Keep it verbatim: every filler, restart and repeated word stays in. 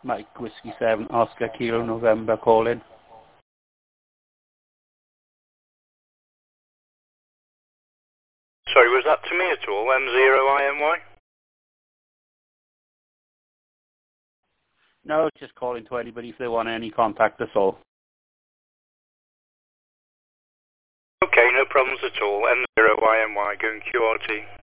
Mike Whiskey seven, Oscar Kilo November calling. Sorry, was that to me at all? M zero I M Y? No, just calling to anybody if they want any contact us all. Okay, no problems at all. M zero I M Y going Q R T.